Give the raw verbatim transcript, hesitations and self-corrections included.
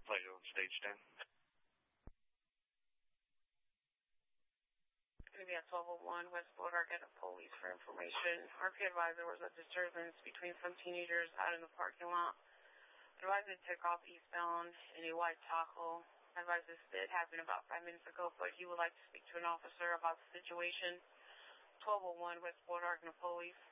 Pleasure on stage ten. Going to be at twelve oh one West Boulevard, get a police for information. R P advisor was a disturbance between some teenagers out in the parking lot. Advisor took off eastbound in a white Tahoe. Advisor this did happen about five minutes ago, but he would like to speak to an officer about the situation. twelve oh one West Boulevard, and the police.